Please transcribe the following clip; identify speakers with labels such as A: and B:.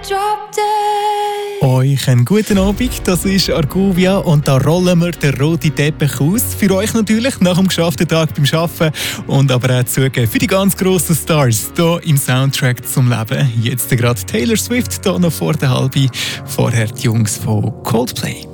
A: drop dead.
B: Euch einen guten Abend, das ist Argovia und da rollen wir den roten Teppich aus. Für euch natürlich nach dem geschafften Tag beim Arbeiten und aber auch zugeben für die ganz grossen Stars hier im Soundtrack zum Leben. Jetzt gerade Taylor Swift hier noch vor der Halbe, vorher die Jungs von Coldplay.